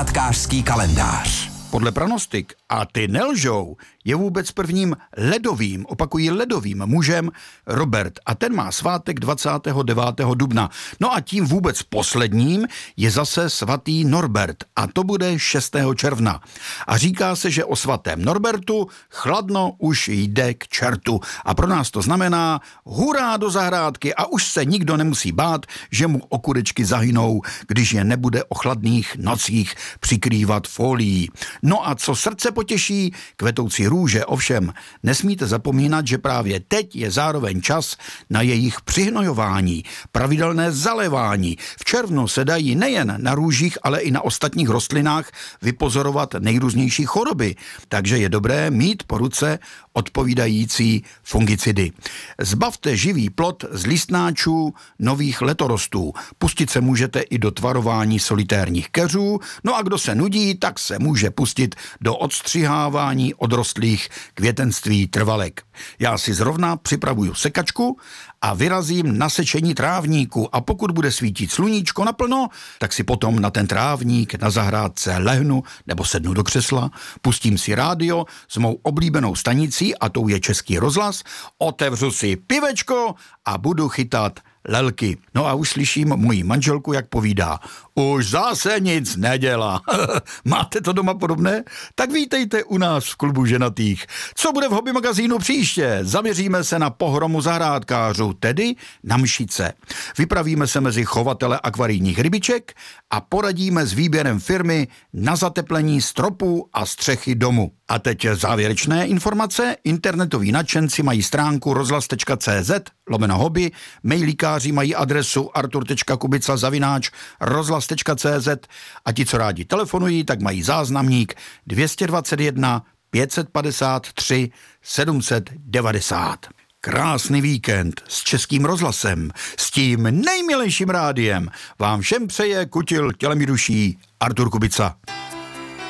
zahrádkářský kalendář. Podle pranostik, a ty nelžou, je vůbec prvním ledovým, opakují ledovým mužem Robert a ten má svátek 29. dubna. No a tím vůbec posledním je zase svatý Norbert a to bude 6. června. A říká se, že o svatém Norbertu chladno už jde k čertu a pro nás to znamená hurá do zahrádky a už se nikdo nemusí bát, že mu okurečky zahynou, když je nebude o chladných nocích přikrývat folií. No a co srdce potěší, kvetoucí růže, ovšem nesmíte zapomínat, že právě teď je zároveň čas na jejich přihnojování, pravidelné zalévání. V červnu se dají nejen na růžích, ale i na ostatních rostlinách vypozorovat nejrůznější choroby, takže je dobré mít po ruce odpovídající fungicidy. Zbavte živý plod z listnáčů nových letorostů. Pustit se můžete i do tvarování solitérních keřů, no a kdo se nudí, tak se může pustit do odstřihávání odrostlých květenství trvalek. Já si zrovna připravuju sekačku a vyrazím na sečení trávníku a pokud bude svítit sluníčko naplno, tak si potom na ten trávník na zahrádce lehnu nebo sednu do křesla, pustím si rádio s mou oblíbenou stanicí a tou je Český rozhlas, otevřu si pivečko a budu chytat lelky. No a už slyším moji manželku, jak povídá. Už zase nic nedělá. Máte to doma podobné? Tak vítejte u nás v klubu ženatých. Co bude v hobby magazínu příště? Zaměříme se na pohromu zahrádkářů, tedy na mšice. Vypravíme se mezi chovatele akvarijních rybiček a poradíme s výběrem firmy na zateplení stropů a střechy domu. A teď závěrečné informace. Internetoví nadšenci mají stránku rozhlas.cz/hobby, mailíkáři mají adresu artur.kubica@rozhlas.cz a ti, co rádi telefonují, tak mají záznamník 221 553 790. Krásný víkend s Českým rozhlasem, s tím nejmilejším rádiem vám všem přeje kutil tělem i duší Artur Kubica.